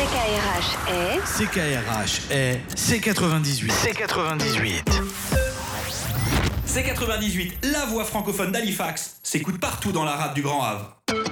CKRH est C98. C98, la voix francophone d'Halifax, s'écoute partout dans la rade du Grand Havre.